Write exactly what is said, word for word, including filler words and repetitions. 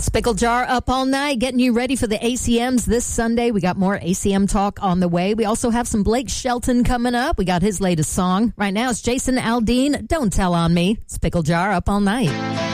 Pickle Jar up all night, getting you ready for the A C Ms this Sunday. We got more A C M talk on the way. We also have some Blake Shelton coming up. We got his latest song. Right now it's Jason Aldean, Don't Tell on Me. It's Pickle Jar up all night.